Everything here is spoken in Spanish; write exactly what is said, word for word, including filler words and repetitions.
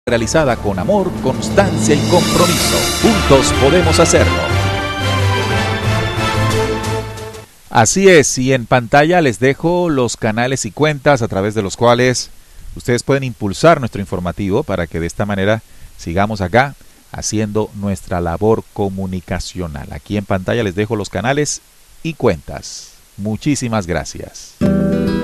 realizada con amor, constancia y compromiso. Juntos podemos hacerlo. Así es, y en pantalla les dejo los canales y cuentas a través de los cuales ustedes pueden impulsar nuestro informativo para que de esta manera sigamos acá haciendo nuestra labor comunicacional. Aquí en pantalla les dejo los canales y cuentas. Muchísimas gracias.